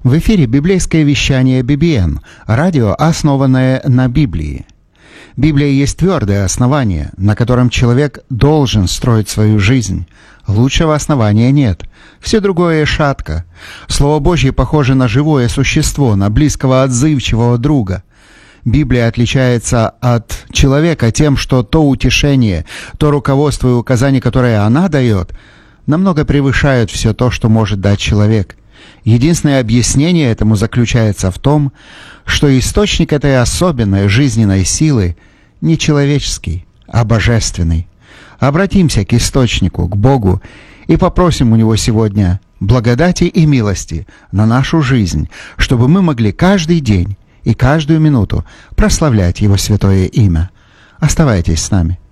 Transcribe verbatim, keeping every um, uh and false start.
В эфире библейское вещание би би эм, радио, основанное на Библии. Библия есть твердое основание, на котором человек должен строить свою жизнь. Лучшего основания нет. Все другое шатко. Слово Божье похоже на живое существо, на близкого отзывчивого друга. Библия отличается от человека тем, что то утешение, то руководство и указания, которые она дает, намного превышают все то, что может дать человек. Единственное объяснение этому заключается в том, что источник этой особенной жизненной силы не человеческий, а божественный. Обратимся к источнику, к Богу, и попросим у Него сегодня благодати и милости на нашу жизнь, чтобы мы могли каждый день и каждую минуту прославлять Его святое имя. Оставайтесь с нами.